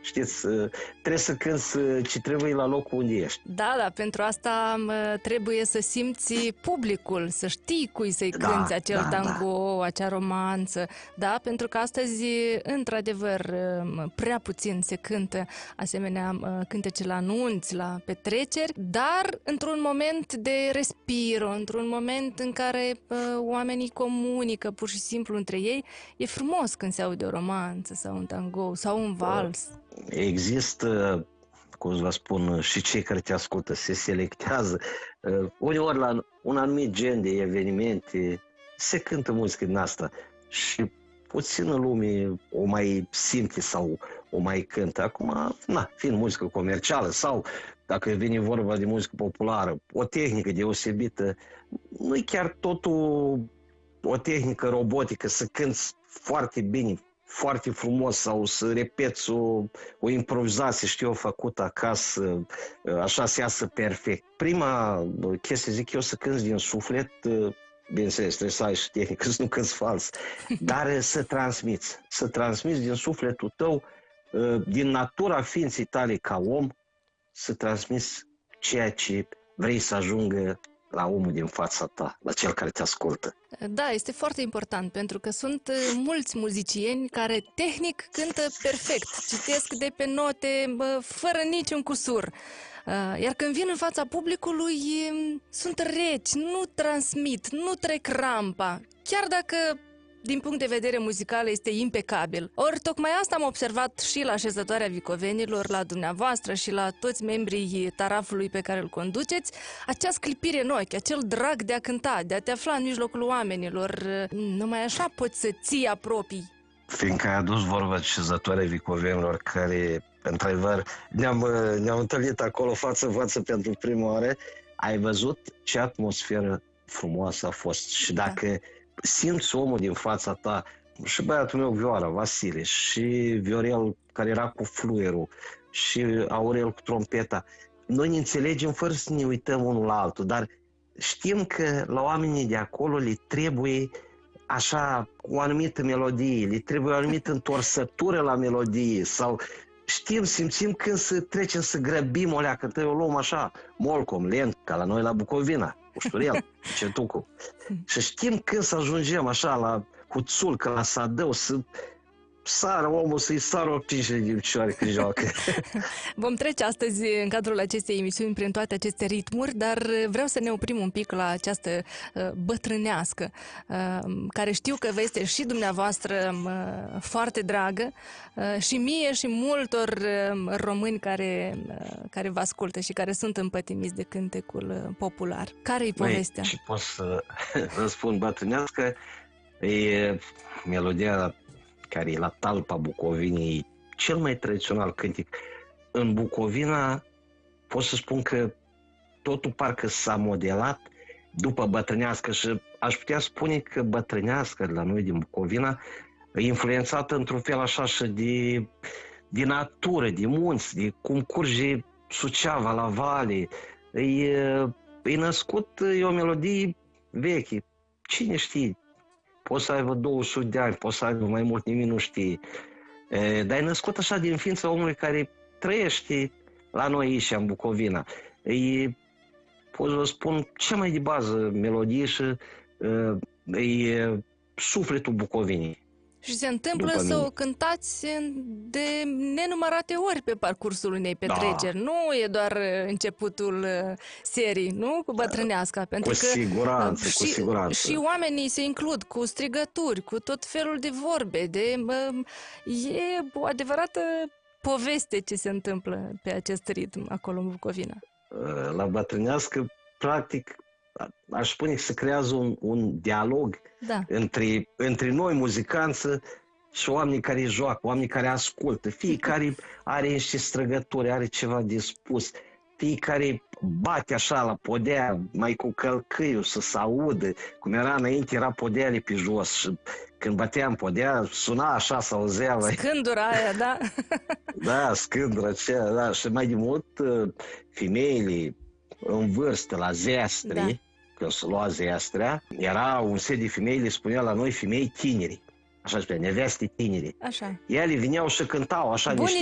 Știți, trebuie să cânți ce trebuie la locul unde ești. Da, pentru asta trebuie să simți publicul, să știi cui să-i cânti acel tango, acea romanță. Da, pentru că astăzi, într-adevăr, prea puțin se cântă asemenea cântece la anunți, la petreceri, dar într-un moment de respiro, într-un moment în care oamenii comunică pur și simplu între ei, e frumos când se aude o romanță sau un tango sau un vals. Există, cum vă spun, și cei care te ascultă se selectează. Uneori la un anumit gen de evenimente se cântă muzică din asta și puțină lume o mai simte sau o mai cântă. Acum, fiind muzică comercială sau, dacă vine vorba de muzică populară, o tehnică deosebită, nu-i chiar totul o tehnică robotică să cânti foarte bine, foarte frumos sau să repeți o improvizație, știu eu, făcută acasă, așa să iasă perfect. Prima chestie, zic eu, să cânti din suflet, bineînțeles, trebuie să ai și tehnică, să nu cânti fals, dar să transmiți din sufletul tău, din natura ființei tale ca om, să transmiți ceea ce vrei să ajungă la omul din fața ta, la cel care te ascultă. Da, este foarte important, pentru că sunt mulți muzicieni care tehnic cântă perfect, citesc de pe note fără niciun cusur. Iar când vin în fața publicului, sunt reci, nu transmit, nu trec rampa, chiar dacă din punct de vedere muzical este impecabil. Ori tocmai asta am observat și la Așezătoarea Vicovenilor, la dumneavoastră și la toți membrii tarafului pe care îl conduceți, acea sclipire în ochi, acel drag de a cânta, de a te afla în mijlocul oamenilor. Numai așa poți să ții apropii. Fiindcă ai adus vorba de Așezătoarea Vicovenilor, care, într-adevăr, ne-am întâlnit acolo față pentru prima oară, ai văzut ce atmosferă frumoasă a fost și dacă simți omul din fața ta, și băiatul meu Vioara, Vasile, și Viorel care era cu fluierul, și Aurel cu trompeta, noi ne înțelegem fără să ne uităm unul la altul, dar știm că la oamenii de acolo le trebuie așa o anumită melodie, le trebuie o anumită întorsătură la melodie sau simțim când să trecem, să grăbim o leacă, trebuie o luăm așa, molcom, lent, ca la noi la Bucovina, ușurel, cetucu. Și știm când să ajungem așa la Huțulcă, la Sadău, să sară omul, să-i sară o pinșe din picioare când joacă. Vom trece astăzi în cadrul acestei emisiuni prin toate aceste ritmuri, dar vreau să ne oprim un pic la această bătrânească, care știu că vă este și dumneavoastră foarte dragă, și mie și multor români care vă ascultă și care sunt împătimiți de cântecul popular. Care-i povestea? Și pot să răspund, bătrânească e melodia care e la talpa Bucovinei, cel mai tradițional cântec. În Bucovina pot să spun că totul parcă s-a modelat după bătrânească și aș putea spune că bătrânească la noi din Bucovina e influențată într-un fel așa și de natură, de munți, de cum curge Suceava la vale. E născut, e o melodie veche. Cine știe? Poți să aibă 200 de ani, poți să aibă mai mult, nimic nu știe. Dar e născut așa din ființa omului care trăiește la noi aici, în Bucovina. Pot să vă spun, cea mai de bază melodie și e sufletul Bucovinei. Și se întâmplă să o cântați de nenumărate ori pe parcursul unei petreceri. Da. Nu e doar începutul serii, nu? Cu bătrâneasca. Pentru cu siguranță, cu siguranță. Și oamenii se includ cu strigături, cu tot felul de vorbe. E o adevărată poveste ce se întâmplă pe acest ritm acolo în Bucovina. La bătrânească, practic, aș spune că se creează un dialog între noi, muzicanți, și oamenii care joacă, oamenii care ascultă. Fiecare are niște străgături, are ceva de spus. Fiecare bate așa la podea, mai cu călcâiul, să se audă. Cum era înainte, era podeale pe jos și când băteam podea, suna așa, se auzea. Scândura aia, da? Da, scândura aceea, da. Și mai de mult, femeile în vârstă, la zestre, când se lua zestrea, era un set de femei, le spunea la noi femei tineri. Așa spunea, neveste tineri. Așa. Ele vineau și cântau așa niște